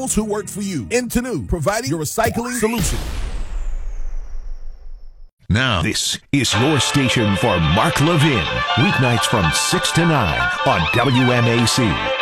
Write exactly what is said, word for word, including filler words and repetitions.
who work for you. Intenu, providing your recycling solution. Now, this is your station for Mark Levin. Weeknights from six to nine on W M A C.